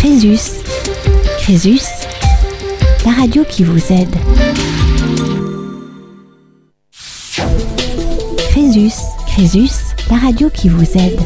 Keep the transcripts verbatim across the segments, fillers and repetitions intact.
Crésus. Crésus, la radio qui vous aide. Crésus. Crésus, la radio qui vous aide.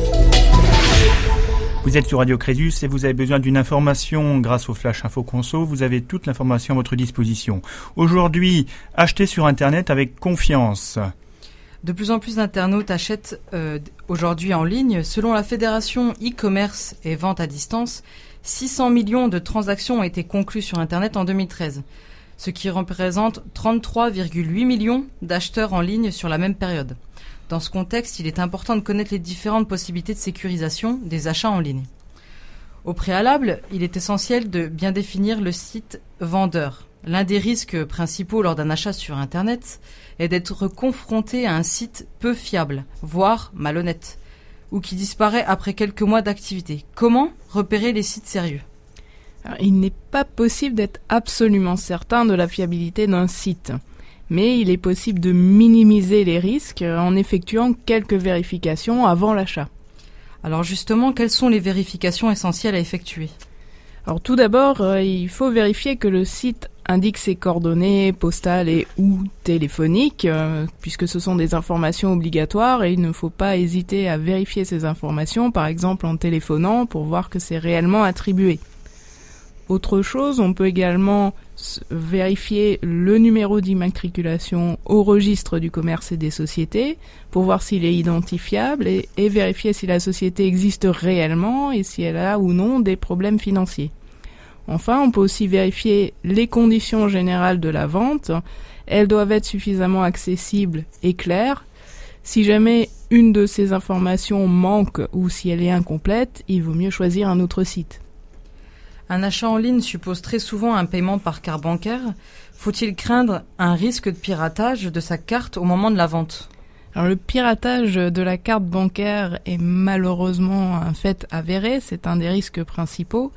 Vous êtes sur Radio Crésus et vous avez besoin d'une information grâce au Flash Info Conso. Vous avez toute l'information à votre disposition. Aujourd'hui, achetez sur Internet avec confiance. De plus en plus d'internautes achètent euh, aujourd'hui en ligne. Selon la Fédération e-commerce et vente à distance, six cents millions de transactions ont été conclues sur Internet en deux mille treize, ce qui représente trente-trois virgule huit millions d'acheteurs en ligne sur la même période. Dans ce contexte, il est important de connaître les différentes possibilités de sécurisation des achats en ligne. Au préalable, il est essentiel de bien définir le site vendeur. L'un des risques principaux lors d'un achat sur Internet est d'être confronté à un site peu fiable, voire malhonnête, ou qui disparaît après quelques mois d'activité. Comment repérer les sites sérieux ? Alors, il n'est pas possible d'être absolument certain de la fiabilité d'un site, mais il est possible de minimiser les risques en effectuant quelques vérifications avant l'achat. Alors justement, quelles sont les vérifications essentielles à effectuer ? Alors tout d'abord, euh, il faut vérifier que le site indique ses coordonnées postales et ou téléphoniques, euh, puisque ce sont des informations obligatoires et il ne faut pas hésiter à vérifier ces informations, par exemple en téléphonant, pour voir que c'est réellement attribué. Autre chose, on peut également vérifier le numéro d'immatriculation au registre du commerce et des sociétés pour voir s'il est identifiable et, et vérifier si la société existe réellement et si elle a ou non des problèmes financiers. Enfin, on peut aussi vérifier les conditions générales de la vente. Elles doivent être suffisamment accessibles et claires. Si jamais une de ces informations manque ou si elle est incomplète, il vaut mieux choisir un autre site. Un achat en ligne suppose très souvent un paiement par carte bancaire. Faut-il craindre un risque de piratage de sa carte au moment de la vente ? Alors, le piratage de la carte bancaire est malheureusement un fait avéré, c'est un des risques principaux.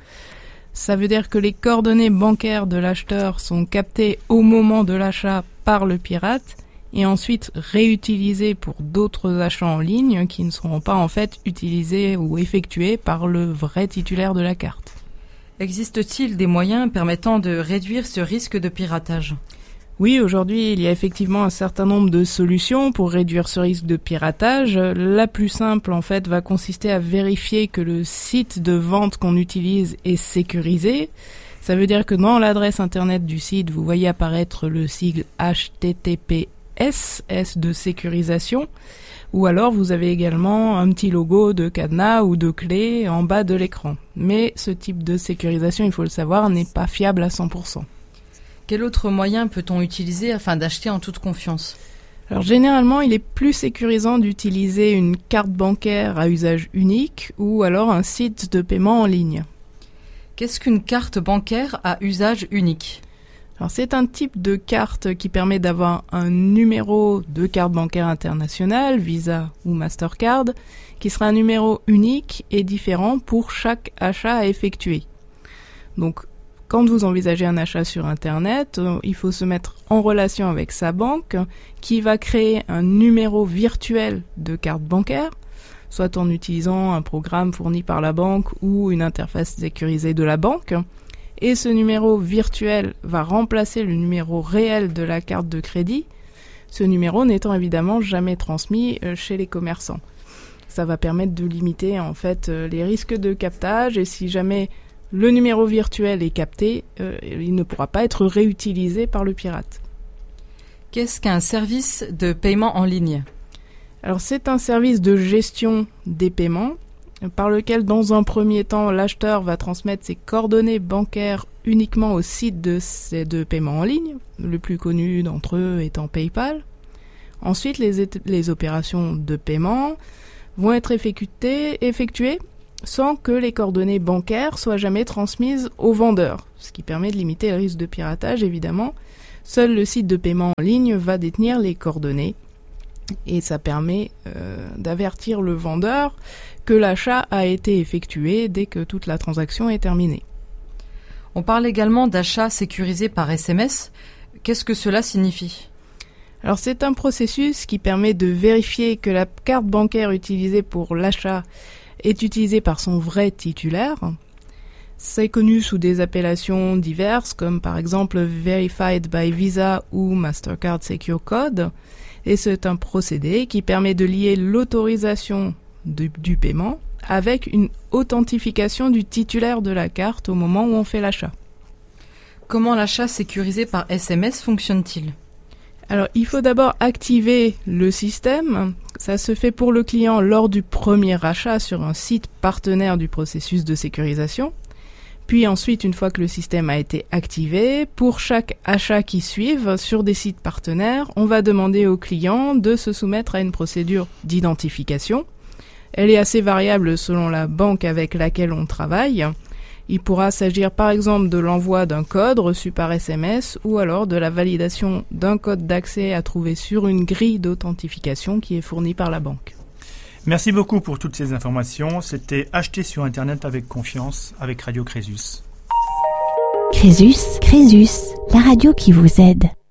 Ça veut dire que les coordonnées bancaires de l'acheteur sont captées au moment de l'achat par le pirate et ensuite réutilisées pour d'autres achats en ligne qui ne seront pas en fait utilisés ou effectués par le vrai titulaire de la carte. Existe-t-il des moyens permettant de réduire ce risque de piratage ? Oui, aujourd'hui, il y a effectivement un certain nombre de solutions pour réduire ce risque de piratage. La plus simple, en fait, va consister à vérifier que le site de vente qu'on utilise est sécurisé. Ça veut dire que dans l'adresse internet du site, vous voyez apparaître le sigle H T T P S, S de sécurisation. Ou alors vous avez également un petit logo de cadenas ou de clé en bas de l'écran. Mais ce type de sécurisation, il faut le savoir, n'est pas fiable à cent pour cent. Quel autre moyen peut-on utiliser afin d'acheter en toute confiance ? Alors généralement, il est plus sécurisant d'utiliser une carte bancaire à usage unique ou alors un site de paiement en ligne. Qu'est-ce qu'une carte bancaire à usage unique ? Alors c'est un type de carte qui permet d'avoir un numéro de carte bancaire internationale, Visa ou Mastercard, qui sera un numéro unique et différent pour chaque achat à effectuer. Donc quand vous envisagez un achat sur Internet, il faut se mettre en relation avec sa banque qui va créer un numéro virtuel de carte bancaire, soit en utilisant un programme fourni par la banque ou une interface sécurisée de la banque. Et ce numéro virtuel va remplacer le numéro réel de la carte de crédit, ce numéro n'étant évidemment jamais transmis chez les commerçants. Ça va permettre de limiter en fait les risques de captage et si jamais le numéro virtuel est capté, euh, il ne pourra pas être réutilisé par le pirate. Qu'est-ce qu'un service de paiement en ligne ? Alors c'est un service de gestion des paiements par lequel, dans un premier temps, l'acheteur va transmettre ses coordonnées bancaires uniquement au site de, de paiement en ligne, le plus connu d'entre eux étant PayPal. Ensuite, les, les opérations de paiement vont être effectuées, effectuées sans que les coordonnées bancaires soient jamais transmises au vendeur, ce qui permet de limiter le risque de piratage, évidemment. Seul le site de paiement en ligne va détenir les coordonnées et ça permet euh, d'avertir le vendeur que l'achat a été effectué dès que toute la transaction est terminée. On parle également d'achat sécurisé par S M S. Qu'est-ce que cela signifie ? Alors c'est un processus qui permet de vérifier que la carte bancaire utilisée pour l'achat est utilisée par son vrai titulaire. C'est connu sous des appellations diverses, comme par exemple Verified by Visa ou Mastercard Secure Code. Et c'est un procédé qui permet de lier l'autorisation de, du paiement avec une authentification du titulaire de la carte au moment où on fait l'achat. Comment l'achat sécurisé par S M S fonctionne-t-il ? Alors, il faut d'abord activer le système. Ça se fait pour le client lors du premier achat sur un site partenaire du processus de sécurisation. Puis ensuite, une fois que le système a été activé, pour chaque achat qui suive sur des sites partenaires, on va demander au client de se soumettre à une procédure d'identification. Elle est assez variable selon la banque avec laquelle on travaille. Il pourra s'agir par exemple de l'envoi d'un code reçu par S M S ou alors de la validation d'un code d'accès à trouver sur une grille d'authentification qui est fournie par la banque. Merci beaucoup pour toutes ces informations. C'était Acheter sur Internet avec confiance avec Radio Crésus. Crésus, Crésus, la radio qui vous aide.